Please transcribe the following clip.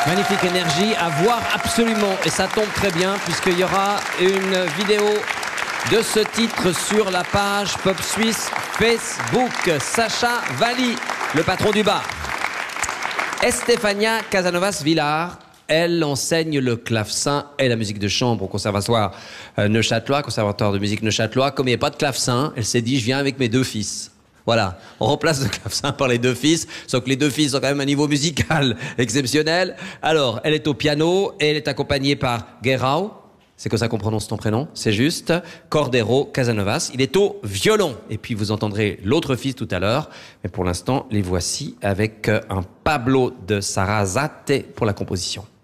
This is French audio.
Magnifique énergie à voir absolument. Et ça tombe très bien puisqu'il y aura une vidéo de ce titre sur la page Pop Suisse Facebook. Sacha Valli, le patron du bar. Estefania Casanovas-Villar, elle enseigne le clavecin et la musique de chambre au conservatoire neuchâtelois, conservatoire de musique neuchâtelois. Comme il n'y a pas de clavecin, elle s'est dit, je viens avec mes 2 fils. Voilà, on remplace le clavecin par les 2 fils, sauf que les 2 fils ont quand même un niveau musical exceptionnel. Alors, elle est au piano et elle est accompagnée par Guerrao, c'est comme ça qu'on prononce ton prénom, c'est juste, Cordero Casanovas. Il est au violon. Et puis vous entendrez l'autre fils tout à l'heure, mais pour l'instant, les voici avec un Pablo de Sarasate pour la composition.